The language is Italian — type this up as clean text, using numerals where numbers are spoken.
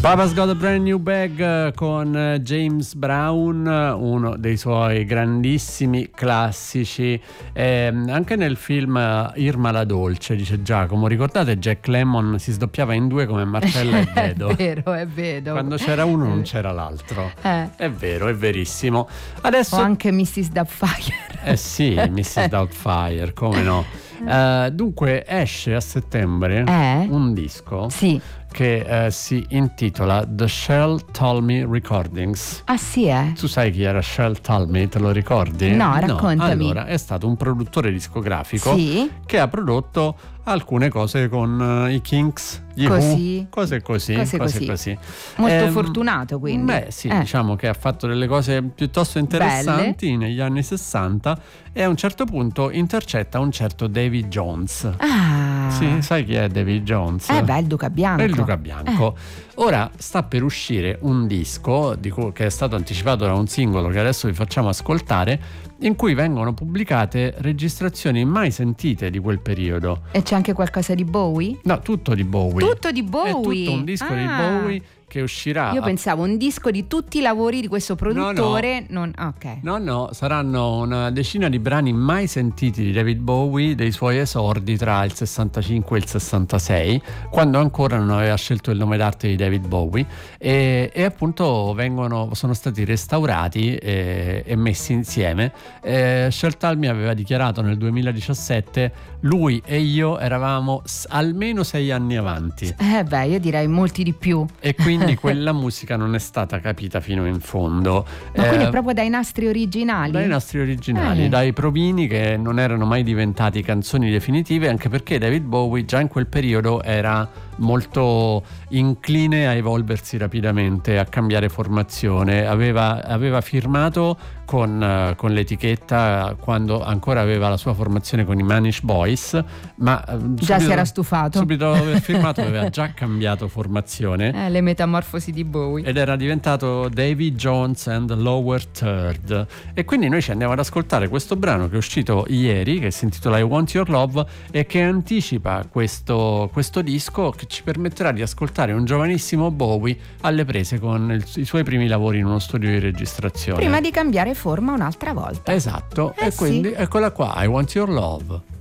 Papa's Got a Brand New Bag con James Brown, uno dei suoi grandissimi classici. Anche nel film Irma la Dolce, dice Giacomo, ricordate Jack Lemmon si sdoppiava in due come Marcella e Vedo? È vero. Quando c'era uno non c'era l'altro. È vero, è verissimo. Adesso... O anche Mrs. Doubtfire. Sì, Mrs. Doubtfire, come no. Dunque esce a settembre un disco che si intitola The Shel Talmy Recordings. Ah sì, Tu sai chi era Shel Talmy? Te lo ricordi? No, raccontami. Allora, è stato un produttore discografico che ha prodotto alcune cose con i Kinks, gli Who, cose così. Molto fortunato, quindi. Beh, sì, diciamo che ha fatto delle cose piuttosto interessanti negli anni 60 e a un certo punto intercetta un certo Davy Jones. Sì, sai chi è Davy Jones? Il Duca Bianco. È il Duca Bianco. Ora sta per uscire un disco che è stato anticipato da un singolo che adesso vi facciamo ascoltare, in cui vengono pubblicate registrazioni mai sentite di quel periodo. E c'è anche qualcosa di Bowie? No, tutto di Bowie. Tutto di Bowie? È tutto un disco di Bowie che uscirà. Io pensavo un disco di tutti i lavori di questo produttore. No, saranno una decina di brani mai sentiti di David Bowie, dei suoi esordi tra il 65 e il 66, quando ancora non aveva scelto il nome d'arte di David Bowie, e appunto sono stati restaurati e messi insieme. Shel Talmy aveva dichiarato nel 2017: lui e io eravamo almeno 6 anni avanti. Io direi molti di più. E quindi quella musica non è stata capita fino in fondo. Ma quindi proprio dai nastri originali? Dai nastri originali, dai provini che non erano mai diventati canzoni definitive, anche perché David Bowie già in quel periodo era molto incline a evolversi rapidamente, a cambiare formazione. Aveva firmato con l'etichetta quando ancora aveva la sua formazione con i Manish Boys, ma già si era stufato. Subito dopo aver firmato aveva già cambiato formazione, le metamorfosi di Bowie, ed era diventato Davy Jones and the Lower Third. E quindi noi ci andiamo ad ascoltare questo brano che è uscito ieri, che si intitola I Want Your Love e che anticipa questo disco, che ci permetterà di ascoltare un giovanissimo Bowie alle prese con i suoi primi lavori in uno studio di registrazione, prima di cambiare forma un'altra volta. Esatto. E quindi eccola qua, I Want Your Love.